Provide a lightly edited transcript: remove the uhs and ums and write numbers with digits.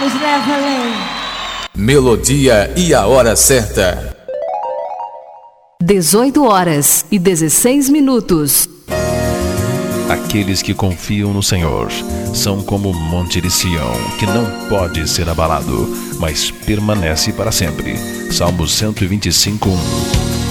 nos leva além. Melodia e a hora certa. 18h16. Aqueles que confiam no Senhor são como o monte de Sião, que não pode ser abalado, mas permanece para sempre. Salmo 125:1.